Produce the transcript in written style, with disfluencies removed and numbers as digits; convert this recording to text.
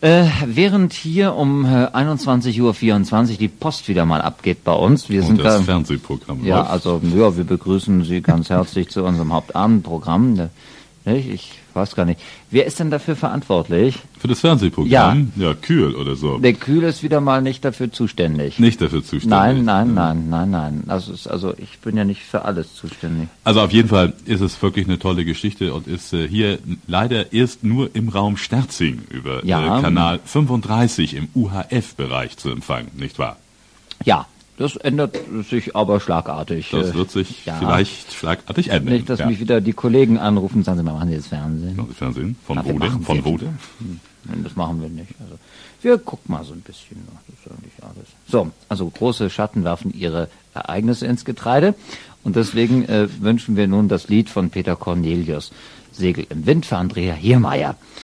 Während hier um 21:24 Uhr die Post wieder mal abgeht bei uns. Wir sind das Fernsehprogramm ja, läuft. also ja, wir begrüßen Sie ganz herzlich zu unserem Hauptabendprogramm. Ich weiß gar nicht. Wer ist denn dafür verantwortlich? Für das Fernsehprogramm? Ja, Kühl oder so. Der Kühl ist wieder mal nicht dafür zuständig. Nicht dafür zuständig? Nein. Also ich bin ja nicht für alles zuständig. Also auf jeden Fall ist es wirklich eine tolle Geschichte und ist hier leider erst nur im Raum Sterzing über Kanal 35 im UHF-Bereich zu empfangen, nicht wahr? Ja. Das ändert sich aber schlagartig. Das wird sich vielleicht schlagartig ändern. Nicht, dass mich wieder die Kollegen anrufen und sagen, Sie mal, machen Sie jetzt Fernsehen? Machen Sie Fernsehen? Von wo denn? Das machen wir nicht. Also, wir gucken mal so ein bisschen. Das ist eigentlich alles. So, also große Schatten werfen ihre Ereignisse ins Getreide. Und deswegen wünschen wir nun das Lied von Peter Cornelius, Segel im Wind, für Andrea Hiermeier.